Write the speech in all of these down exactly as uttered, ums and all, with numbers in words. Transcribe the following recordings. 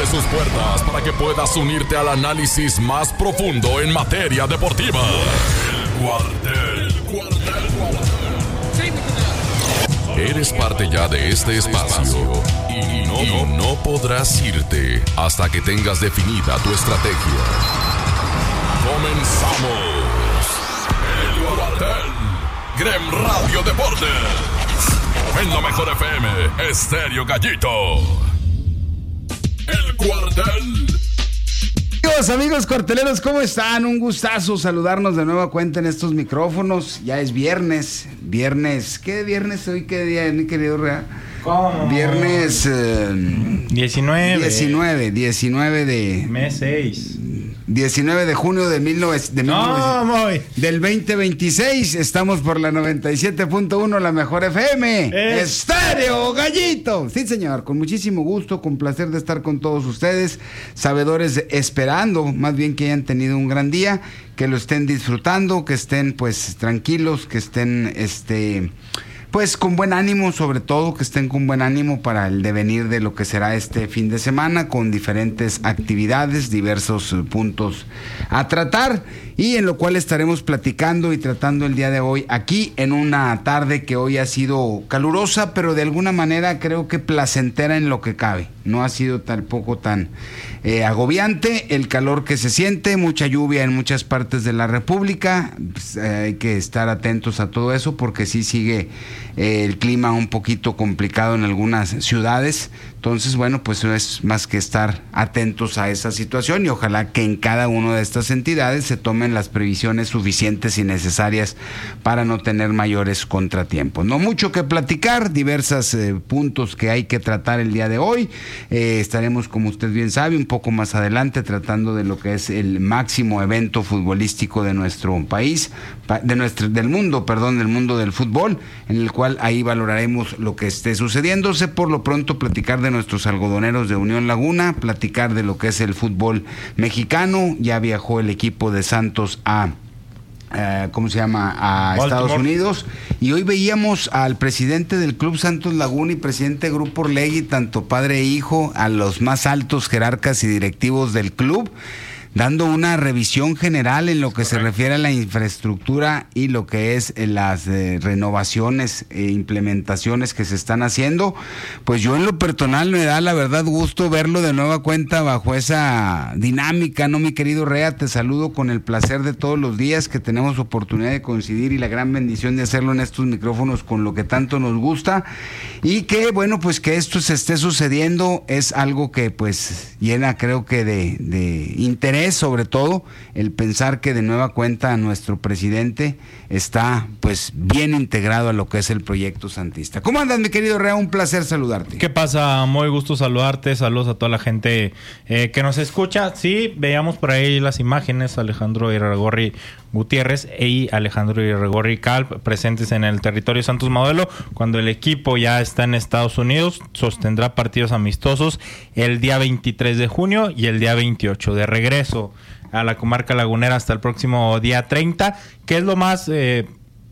abre sus puertas para que puedas unirte al análisis más profundo en materia deportiva. El Cuartel, Cuartel, Cuartel. Eres parte ya de este espacio y no, y no podrás irte hasta que tengas definida tu estrategia. Comenzamos. El Cuartel, Grem Radio Deportes. En la mejor F M, Estéreo Gallito. El Cuartel. Amigos, amigos cuarteleros, ¿cómo están? Un gustazo saludarnos de nueva cuenta en estos micrófonos. Ya es viernes. Viernes. ¿Qué viernes hoy? ¿Qué día, mi querido Rea? ¿Cómo? Viernes eh, diecinueve. diecinueve. diecinueve de... Mes seis. diecinueve de junio de, mil novecientos, de No, muy. del veinte veintiséis. Estamos por la noventa y siete punto uno, la mejor F M. Es... Estéreo Gallito. Sí, señor, con muchísimo gusto, con placer de estar con todos ustedes, sabedores, de, esperando más bien que hayan tenido un gran día, que lo estén disfrutando, que estén pues tranquilos, que estén este... pues con buen ánimo, sobre todo que estén con buen ánimo para el devenir de lo que será este fin de semana, con diferentes actividades, diversos uh, puntos a tratar, y en lo cual estaremos platicando y tratando el día de hoy aquí en una tarde que hoy ha sido calurosa, pero de alguna manera creo que placentera en lo que cabe. No ha sido tampoco tan eh, agobiante el calor que se siente, mucha lluvia en muchas partes de la República. Pues, eh, hay que estar atentos a todo eso porque sí sigue eh, el clima un poquito complicado en algunas ciudades. Entonces, bueno, pues no es más que estar atentos a esa situación y ojalá que en cada una de estas entidades se tomen las previsiones suficientes y necesarias para no tener mayores contratiempos. No mucho que platicar, diversos eh, puntos que hay que tratar el día de hoy. Eh, estaremos, como usted bien sabe, un poco más adelante tratando de lo que es el máximo evento futbolístico de nuestro país, de nuestro, del mundo, perdón, del mundo del fútbol, en el cual ahí valoraremos lo que esté sucediéndose. Por lo pronto, platicar de nuestros algodoneros de Unión Laguna, platicar de lo que es el fútbol mexicano. Ya viajó el equipo de Santos a Uh, ¿cómo se llama? A Baltimore, Estados Unidos, y hoy veíamos al presidente del Club Santos Laguna y presidente de Grupo Orlegui, tanto padre e hijo, a los más altos jerarcas y directivos del club, dando una revisión general en lo que Correcto. Se refiere a la infraestructura y lo que es eh, las eh, renovaciones e implementaciones que se están haciendo. Pues yo en lo personal me da la verdad gusto verlo de nueva cuenta bajo esa dinámica, ¿no, mi querido Rea? Te saludo con el placer de todos los días que tenemos oportunidad de coincidir y la gran bendición de hacerlo en estos micrófonos con lo que tanto nos gusta, y que bueno, pues que esto se esté sucediendo es algo que pues llena, creo que de, de interés, sobre todo el pensar que de nueva cuenta nuestro presidente está pues bien integrado a lo que es el proyecto santista. ¿Cómo andas, mi querido Rea? Un placer saludarte. ¿Qué pasa? Muy gusto saludarte, saludos a toda la gente eh, que nos escucha. Sí, veíamos por ahí las imágenes, Alejandro Irarrágorri Gutiérrez y Alejandro Irarrágorri Calp presentes en el territorio Santos Modelo, cuando el equipo ya está en Estados Unidos. Sostendrá partidos amistosos el día veintitrés de junio y el día veintiocho, de regreso a la comarca lagunera hasta el próximo día treinta, que es lo más eh,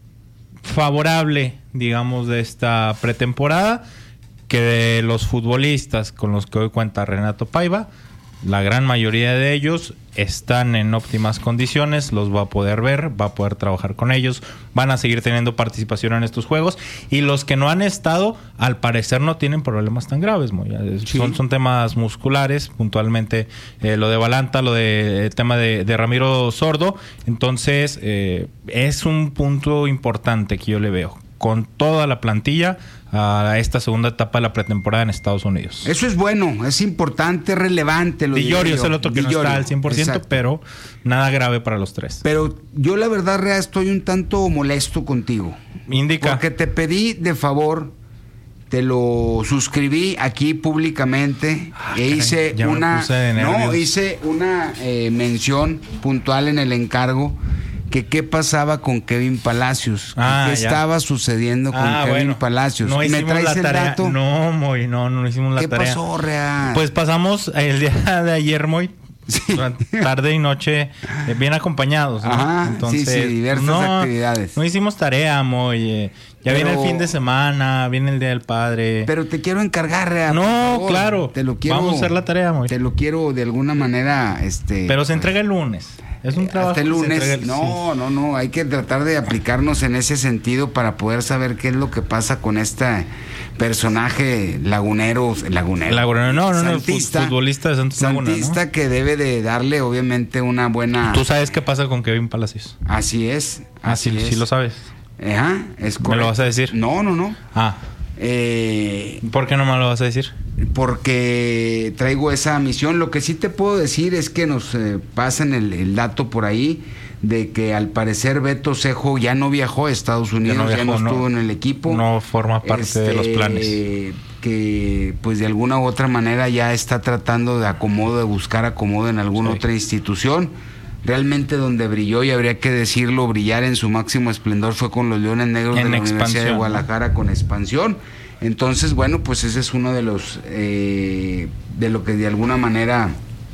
favorable, digamos, de esta pretemporada, que de los futbolistas con los que hoy cuenta Renato Paiva, la gran mayoría de ellos están en óptimas condiciones, los va a poder ver, va a poder trabajar con ellos, van a seguir teniendo participación en estos juegos, y los que no han estado, al parecer no tienen problemas tan graves. Muy, sí. son, son temas musculares, puntualmente eh, lo de Balanta, lo de el tema de, de Ramiro Sordo. Entonces eh, es un punto importante que yo le veo con toda la plantilla a esta segunda etapa de la pretemporada en Estados Unidos. Eso es bueno, es importante, relevante. Lo Dillorio es el otro que Dillorio. No está al cien por ciento, exacto. Pero nada grave para los tres. Pero yo la verdad, Rea, estoy un tanto molesto contigo. Indica. Porque te pedí de favor, te lo suscribí aquí públicamente, ah, e hice caray, una no hice una eh, mención puntual en el encargo, que qué pasaba con Kevin Palacios, ah, qué ya. estaba sucediendo con ah, Kevin bueno. Palacios. No ¿Me traes la el tarea. dato? No, Moy, no, no hicimos la ¿Qué tarea. ¿Qué pasó, Rea? Pues pasamos el día de ayer, Moy, sí. durante tarde y noche eh, bien acompañados, ¿no? Ajá, entonces sí, sí, diversas no, actividades. No hicimos tarea, Moy. Eh, ya Pero, viene el fin de semana, viene el Día del Padre. Pero te quiero encargar, Rea, No, por favor. claro. Te lo quiero, vamos a hacer la tarea, Moy. Te lo quiero de alguna manera, este. Pero se entrega el lunes. Es un trabajo. Hasta el lunes. El, no, sí. no, no. Hay que tratar de aplicarnos en ese sentido para poder saber qué es lo que pasa con este personaje lagunero, lagunero. Lagunero, no, no, santista, no, futbolista de Santos Laguna, Santista, ¿no? Que debe de darle, obviamente, una buena. Tú sabes qué pasa con Kevin Palacios. Así es. Así Así ah, sí, es. sí lo sabes. Ajá, es correcto. ¿Me lo vas a decir? No, no, no. Ah. Eh, ¿Por qué no me lo vas a decir? Porque traigo esa misión. Lo que sí te puedo decir es que nos eh, pasan el, el dato por ahí de que al parecer Beto Cejo ya no viajó a Estados Unidos, ya no, viajó, ya no estuvo no, en el equipo. No forma parte este, de los planes. Que pues de alguna u otra manera ya está tratando de acomodo, de buscar acomodo en alguna sí. otra institución. Realmente donde brilló, y habría que decirlo, brillar en su máximo esplendor fue con los Leones Negros en de la Universidad de Guadalajara, con expansión. Entonces, bueno, pues ese es uno de los eh, de lo que de alguna manera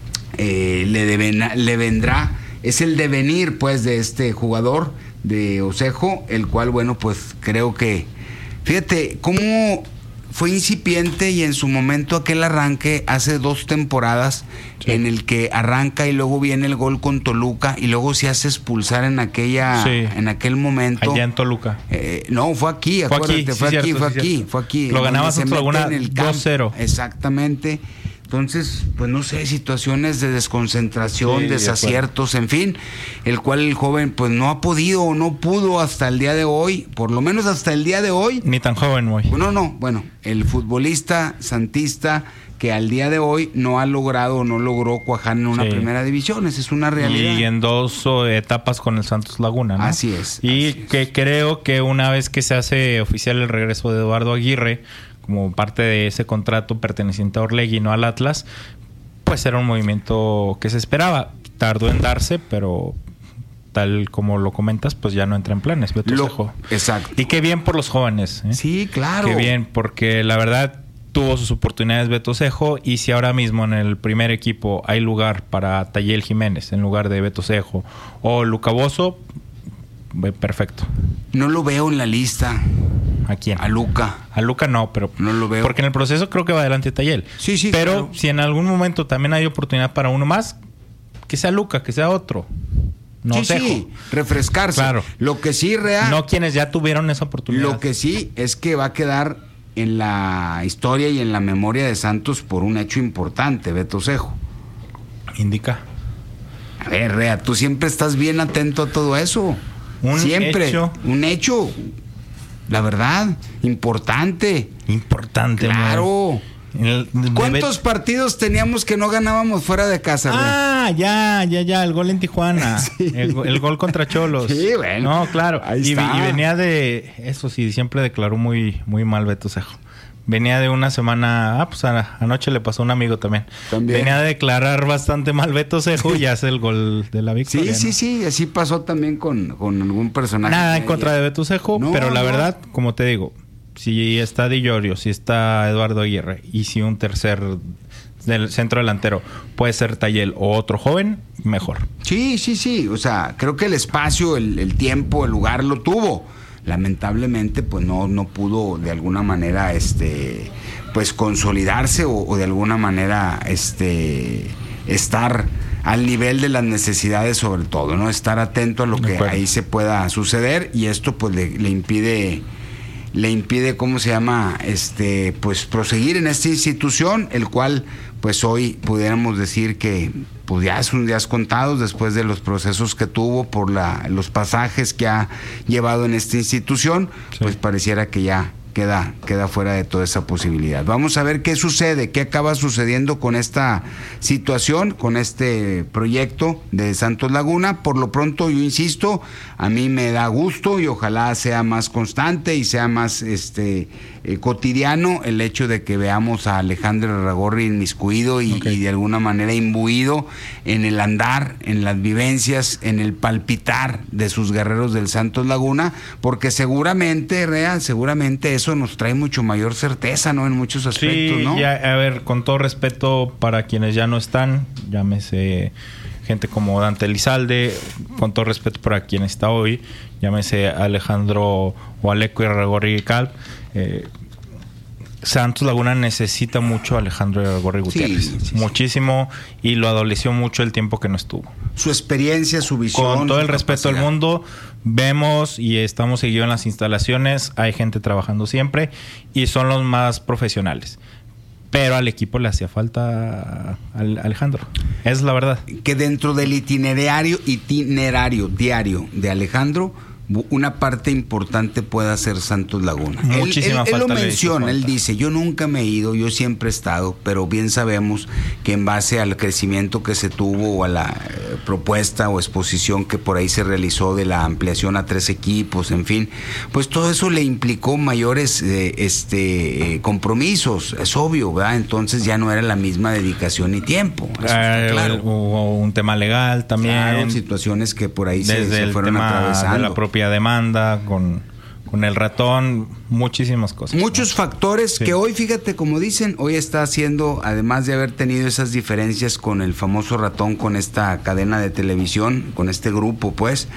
eh, le, deben, le vendrá, es el devenir pues de este jugador de Osejo, el cual, bueno, pues creo que, fíjate cómo fue incipiente y en su momento aquel arranque hace dos temporadas sí. en el que arranca y luego viene el gol con Toluca y luego se hace expulsar en aquella sí. en aquel momento. Allá en Toluca. Eh, no, fue aquí, fue acuérdate, aquí, fue, sí, aquí, cierto, fue sí, aquí, cierto. fue aquí. Lo ganaba Santos Laguna dos cero. Exactamente. Entonces, pues no sé, situaciones de desconcentración, sí, desaciertos, de en fin, el cual el joven pues no ha podido o no pudo hasta el día de hoy, por lo menos hasta el día de hoy. Ni tan joven, muy. No, no, bueno, el futbolista santista que al día de hoy no ha logrado o no logró cuajar en una sí. primera división, esa es una realidad. Y en dos oh, etapas con el Santos Laguna, ¿no? Así es. Y así que es. creo que una vez que se hace oficial el regreso de Eduardo Aguirre, como parte de ese contrato perteneciente a Orlegui, no al Atlas, pues era un movimiento que se esperaba. Tardó en darse, pero tal como lo comentas, pues ya no entra en planes. Beto lo, Cejo. Exacto. Y qué bien por los jóvenes. ¿eh? Sí, claro. Qué bien, porque la verdad tuvo sus oportunidades Beto Cejo, y si ahora mismo en el primer equipo hay lugar para Tayel Jiménez en lugar de Beto Cejo o Luca Bozzo, perfecto. No lo veo en la lista. ¿A quién? A Luca. A Luca no, pero no lo veo. Porque en el proceso creo que va adelante Tayel. Sí, sí. Pero claro. si en algún momento también hay oportunidad para uno más, que sea Luca, que sea otro. No sí, Cejo. sí, refrescarse. Claro. Lo que sí, real. No quienes ya tuvieron esa oportunidad. Lo que sí es que va a quedar en la historia y en la memoria de Santos por un hecho importante, Beto Cejo. Indica. A ver, Rea, tú siempre estás bien atento a todo eso. Un siempre. hecho. Un hecho. La verdad, importante. Importante, claro. El, ¿Cuántos Bet... partidos teníamos que no ganábamos fuera de casa? Ah, Rea? ya, ya, ya, el gol en Tijuana. Sí. El, el gol contra Cholos. Sí, bueno. No, claro. Ahí y, está. y venía de, eso sí, siempre declaró muy, muy mal Beto Cejo. Venía de una semana, ah, pues a, anoche le pasó a un amigo también. también. Venía de declarar bastante mal Beto Cejo y hace el gol de la victoria. Sí, sí, ¿no? sí, así pasó también con, con algún personaje. Nada en contra de Beto Cejo, no, pero la no. verdad, como te digo, si está Di Llorio, si está Eduardo Aguirre y si un tercer del centro delantero puede ser Tayel o otro joven, mejor. Sí, sí, sí, o sea, creo que el espacio, el, el tiempo, el lugar lo tuvo. Lamentablemente pues no no pudo de alguna manera este pues consolidarse o, o de alguna manera este estar al nivel de las necesidades, sobre todo, ¿no? Estar atento a lo que ahí se pueda suceder, y esto pues le, le impide le impide, ¿cómo se llama? Este, pues proseguir en esta institución, el cual pues hoy pudiéramos decir que pues ya son días contados después de los procesos que tuvo por la, los pasajes que ha llevado en esta institución, sí. pues pareciera que ya queda, queda fuera de toda esa posibilidad. Vamos a ver qué sucede, qué acaba sucediendo con esta situación, con este proyecto de Santos Laguna. Por lo pronto, yo insisto, a mí me da gusto y ojalá sea más constante y sea más este eh, cotidiano el hecho de que veamos a Alejandro Irarrágorri inmiscuido y, okay. y de alguna manera imbuido en el andar, en las vivencias, en el palpitar de sus guerreros del Santos Laguna, porque seguramente, Rea, seguramente eso eso nos trae mucho mayor certeza, ¿no? En muchos aspectos, sí, ¿no? Ya, a ver, con todo respeto para quienes ya no están, llámese gente como Dante Elizalde, con todo respeto para quien está hoy, llámese Alejandro Oaleco y Irarrágorri Calp, eh, Santos Laguna necesita mucho a Alejandro Irarrágorri Gutiérrez, sí, sí, muchísimo, y lo adoleció mucho el tiempo que no estuvo. Su experiencia, su visión. Con todo el respeto capacidad. del mundo, vemos y estamos seguidos en las instalaciones, hay gente trabajando siempre y son los más profesionales. Pero al equipo le hacía falta a Alejandro. Es la verdad. Que dentro del itinerario, itinerario diario de Alejandro, una parte importante pueda ser Santos Laguna. Muchísima él, él, él falta lo le menciona, hizo él falta. dice, yo nunca me he ido, yo siempre he estado, pero bien sabemos que en base al crecimiento que se tuvo o a la eh, propuesta o exposición que por ahí se realizó de la ampliación a tres equipos, en fin, pues todo eso le implicó mayores eh, este eh, compromisos, es obvio, ¿verdad? Entonces ya no era la misma dedicación ni tiempo. Eso está Eh, claro. Hubo un tema legal también. Claro, situaciones que por ahí se, Desde se el fueron tema atravesando. de la propia demanda con, con el ratón, muchísimas cosas. Muchos ¿no? factores Sí. que hoy, fíjate, como dicen, hoy está haciendo, además de haber tenido esas diferencias con el famoso ratón, con esta cadena de televisión, con este grupo, pues,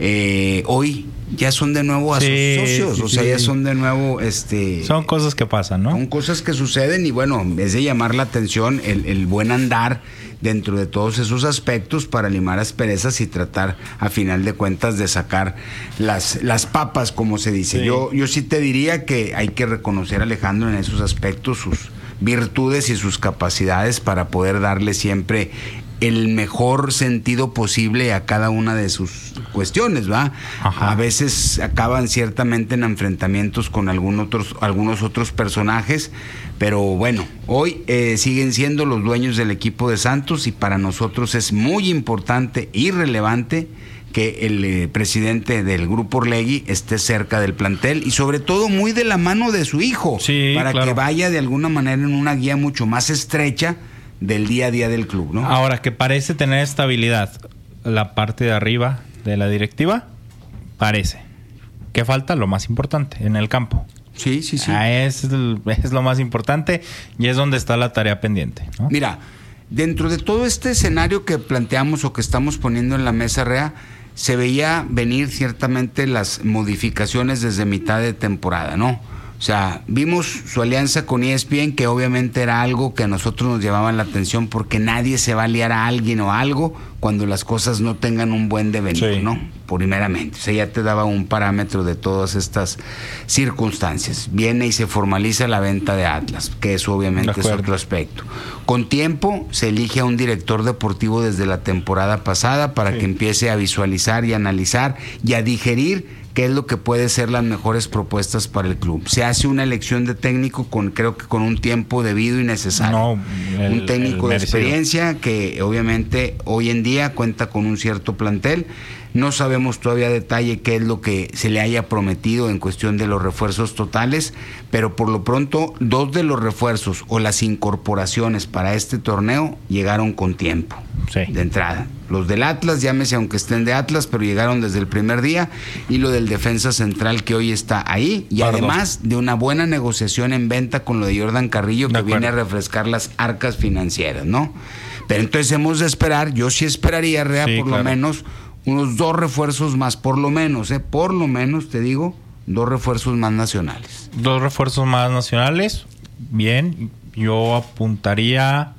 eh, hoy ya son de nuevo a Sí, sus socios, sí, o sea, sí. ya son de nuevo, este... Son cosas que pasan, ¿no? Son cosas que suceden y bueno, es de llamar la atención el, el buen andar dentro de todos esos aspectos para limar asperezas y tratar a final de cuentas de sacar las, las papas, como se dice. Sí. Yo, yo sí te diría que hay que reconocer a Alejandro en esos aspectos, sus virtudes y sus capacidades para poder darle siempre el mejor sentido posible a cada una de sus cuestiones, ¿va? Ajá. A veces acaban ciertamente en enfrentamientos con algún otros, algunos otros personajes, pero bueno, hoy eh, siguen siendo los dueños del equipo de Santos y para nosotros es muy importante y relevante que el eh, presidente del Grupo Orlegui esté cerca del plantel y sobre todo muy de la mano de su hijo, Sí, para claro. que vaya de alguna manera en una guía mucho más estrecha del día a día del club, ¿no? Ahora que parece tener estabilidad la parte de arriba de la directiva, parece. ¿Qué falta? Lo más importante, en el campo. Sí, sí, sí. Ah, es, el- es lo más importante y es donde está la tarea pendiente, ¿no? Mira, dentro de todo este escenario que planteamos o que estamos poniendo en la mesa, Rea, se veía venir ciertamente las modificaciones desde mitad de temporada, ¿no? O sea, vimos su alianza con E S P N, que obviamente era algo que a nosotros nos llamaba la atención porque nadie se va a liar a alguien o a algo cuando las cosas no tengan un buen devenir, Sí. ¿no? Primeramente, o sea, ya te daba un parámetro de todas estas circunstancias. Viene y se formaliza la venta de Atlas, que eso obviamente De es acuerdo. otro aspecto. Con tiempo se elige a un director deportivo desde la temporada pasada para Sí. que empiece a visualizar y analizar y a digerir qué es lo que puede ser las mejores propuestas para el club. Se hace una elección de técnico con, creo que con un tiempo debido y necesario. No, el- un técnico el de merecido. experiencia que obviamente hoy en día cuenta con un cierto plantel. No sabemos todavía a detalle qué es lo que se le haya prometido en cuestión de los refuerzos totales, pero por lo pronto dos de los refuerzos o las incorporaciones para este torneo llegaron con tiempo, Sí. de entrada. Los del Atlas, llámese aunque estén de Atlas, pero llegaron desde el primer día, y lo del defensa central que hoy está ahí, y Pardo. además de una buena negociación en venta con lo de Jordan Carrillo, De que acuerdo. viene a refrescar las arcas financieras, ¿no? Pero entonces hemos de esperar, yo sí esperaría, Rea, Sí, por claro. lo menos unos dos refuerzos más, por lo menos, ¿eh? Por lo menos, te digo, dos refuerzos más nacionales. Dos refuerzos más nacionales. Bien, yo apuntaría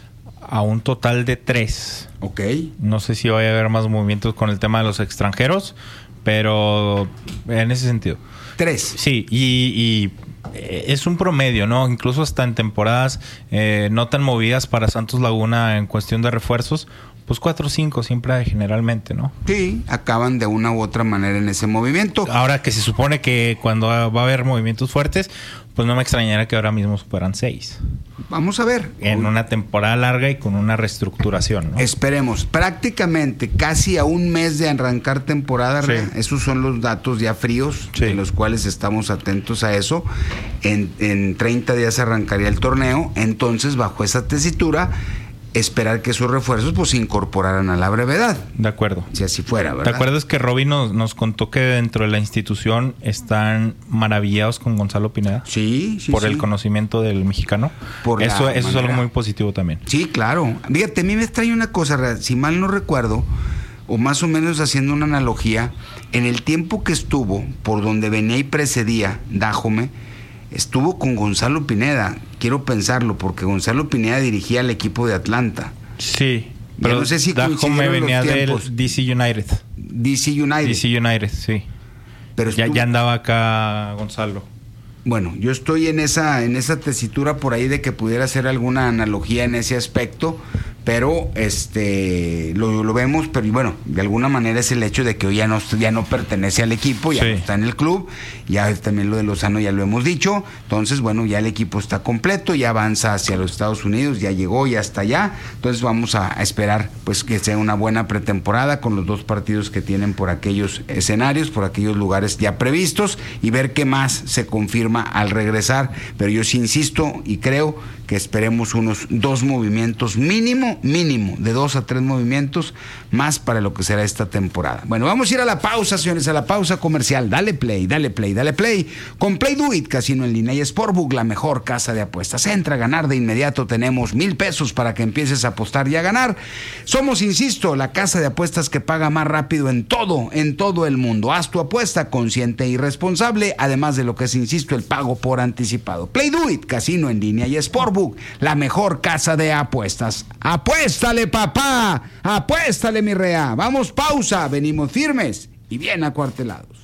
a un total de tres. ¿Ok? No sé si vaya a haber más movimientos con el tema de los extranjeros, pero en ese sentido. Tres. Sí, y, y, eh, es un promedio, ¿no? Incluso hasta en temporadas eh, no tan movidas para Santos Laguna en cuestión de refuerzos, pues cuatro o cinco siempre hay generalmente, ¿no? Sí, acaban de una u otra manera en ese movimiento. Ahora que se supone que cuando va a haber movimientos fuertes, pues no me extrañaría que ahora mismo superan seis. Vamos a ver. En una temporada larga y con una reestructuración, ¿no? Esperemos. Prácticamente casi a un mes de arrancar temporada, Sí. Rea, esos son los datos ya fríos, Sí. en los cuales estamos atentos a eso. En, en treinta días arrancaría el torneo. Entonces, bajo esa tesitura, esperar que esos refuerzos pues se incorporaran a la brevedad. De acuerdo. Si así fuera, ¿verdad? ¿Te acuerdas que Robin nos, nos contó que dentro de la institución están maravillados con Gonzalo Pineda? Sí, sí, Por sí. el conocimiento del mexicano. Por eso la eso es manera. algo muy positivo también. Sí, claro. Fíjate, a mí me extraña una cosa, si mal no recuerdo, o más o menos haciendo una analogía, en el tiempo que estuvo, por donde venía y precedía Dájome, estuvo con Gonzalo Pineda. Quiero pensarlo, porque Gonzalo Pineda dirigía al equipo de Atlanta. Sí, Ya pero no sé si Dájome coincidieron los venía del tiempos. D C United. D C United. D C United, sí. Pero Ya, estuvo- ya andaba acá Gonzalo. Bueno, yo estoy en esa, en esa tesitura por ahí de que pudiera hacer alguna analogía en ese aspecto, pero este lo, lo vemos, pero y bueno, de alguna manera es el hecho de que hoy ya no, ya no pertenece al equipo, ya Sí. no está en el club, ya también lo de Lozano ya lo hemos dicho, entonces bueno, ya el equipo está completo, ya avanza hacia los Estados Unidos, ya llegó, ya está allá, entonces vamos a, a esperar pues que sea una buena pretemporada con los dos partidos que tienen por aquellos escenarios, por aquellos lugares ya previstos y ver qué más se confirma al regresar, pero yo sí insisto y creo que esperemos unos dos movimientos mínimo, mínimo, de dos a tres movimientos más para lo que será esta temporada. Bueno, vamos a ir a la pausa, señores, a la pausa comercial. Dale play, dale play, dale play. Con Play Do It, Casino en línea y Sportbook, la mejor casa de apuestas. Entra a ganar de inmediato, tenemos mil pesos para que empieces a apostar y a ganar. Somos, insisto, la casa de apuestas que paga más rápido en todo, en todo el mundo. Haz tu apuesta consciente y responsable, además de lo que es, insisto, el pago por anticipado. Play Do It, Casino en línea y Sportbook, la mejor casa de apuestas. ¡Apuéstale, papá! ¡Apuéstale, mi rea! Vamos, pausa, venimos firmes y bien acuartelados.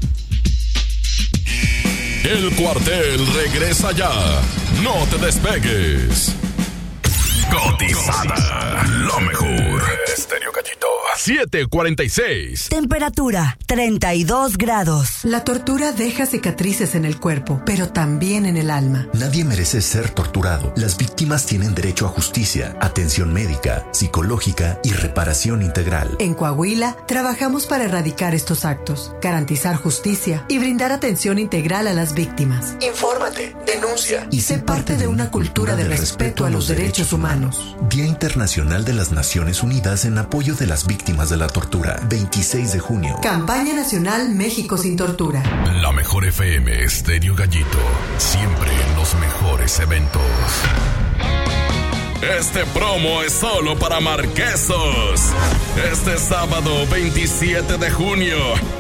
El cuartel regresa ya. No te despegues. Cotizada. Lo mejor. Estéreo Gallito. siete cuarenta y seis. Temperatura treinta y dos grados. La tortura deja cicatrices en el cuerpo, pero también en el alma. Nadie merece ser torturado. Las víctimas tienen derecho a justicia, atención médica, psicológica y reparación integral. En Coahuila, trabajamos para erradicar estos actos, garantizar justicia y brindar atención integral a las víctimas. Infórmate, denuncia y sé parte de una cultura de respeto a los derechos humanos. Día Internacional de las Naciones Unidas en apoyo de las víctimas de la tortura. veintiséis de junio. Campaña Nacional México sin Tortura. La mejor F M Estéreo Gallito. Siempre en los mejores eventos. Este promo es solo para marquesos. Este sábado veintisiete de junio.